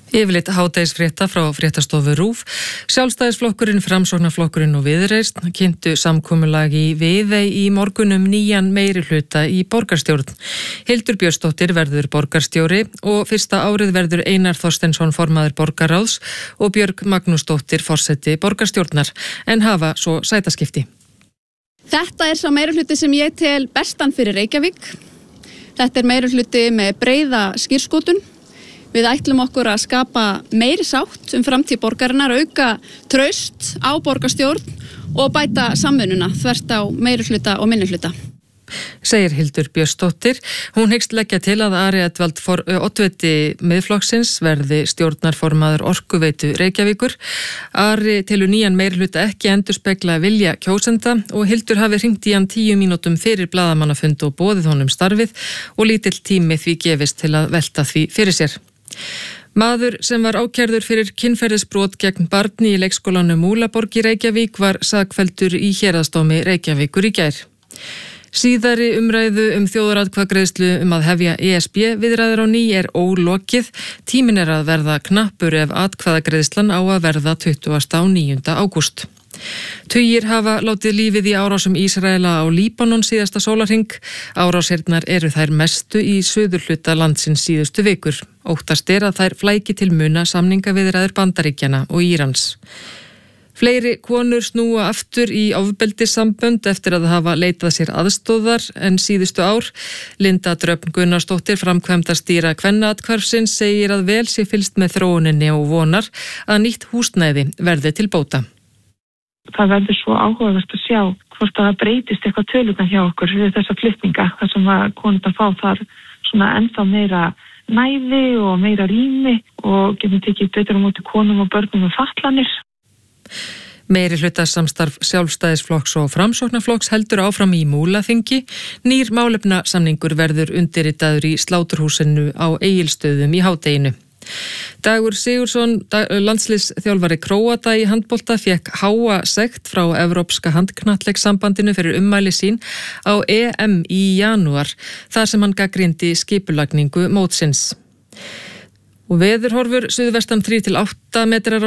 Yfirleitt hádegisfrétta frá fréttastofu RÚV. Sjálfstæðisflokkurinn, Framsóknarflokkurinn og Viðreisn kynntu samkomulag í Viðey í morgun nýjan meirihluta í borgarstjórn. Hildur Björnsdóttir verður borgarstjóri og fyrsta árið verður Einar Þorsteinsson formaður borgarráðs og Björg Magnúsdóttir forseti borgarstjórnar, en hafa svo sætaskipti. Þetta sá meirihluti sem ég tel bestan fyrir Reykjavík. Þetta meirihluti með breiða skírskotun. Við ætlum okkur að skapa meiri sátt framtíð borgarinnar, auka traust á borgarstjórn og bæta samvinnuna þvert á meirihluta og minnihluta. Segir Hildur Björnsdóttir. Hún hyggst leggja til að Ari Edvald oddviti Miðflokksins verði stjórnarformaður Orkuveitu Reykjavíkur. Ari telur nýjan meirihluta ekki endurspegla vilja kjósenda og Hildur hafi hringt í hann 10 mínútum fyrir blaðamannafund og boðið honum starfið og lítill tími því gefist til að velta því fyrir sér. Maður sem var ákærður fyrir kynferðisbrot gegn barni í leikskólanum Múlaborg í Reykjavík var sakfelldur í héraðsdómi Reykjavíkur í gær. Síðari umræðu þjóðaratkvæðagreiðslu að hefja ESB viðræður á ný ólokið. Tíminn að verða knappur ef atkvæðagreiðslan á að verða 29. ágúst. Tugir hafa látið lífið í árásum Ísraela á Líbanon síðasta sólarhring. Árásirnar eru þær mestu í suðurhluta landsins síðustu vikur. Óttast að þær flæki til muna samningaviðræður Bandaríkjanna og Írans. Fleiri konur snúa aftur í ofbeldissambönd eftir að hafa leitað sér aðstóðar en síðustu ár. Linda Dröfn Gunnarsdóttir, framkvæmdastýra Kvennaathvarfsins, segir að vel sé fylgst með þróuninni og vonar að nýtt húsnæði verði til bóta. Það verður svo áhugavert að sjá hvort það breytist eitthvað tölurnar hjá okkur við þessa flytninga, þar sem að konur fá þar svona ennþá meira næði og meira rými og getum tekið betur á móti konum og börnum með fatlanir. Meirihlutasamstarf Sjálfstæðisflokks og Framsóknarflokks heldur áfram í Múlaþingi. Nýr málefnasamningur verður undirritaður í Sláturhúsinu á Egilsstöðum í hádeginu. Dagur Sigurðsson, landsliðsþjálfari Króata í handbolta, fékk háa sekt frá Evrópska handknattleikssambandinu fyrir ummæli sín á EM í janúar, þar sem hann gagnrýndi skipulagningu mótsins. Og veðurhorfur suðvestan 3 til 8 metrar á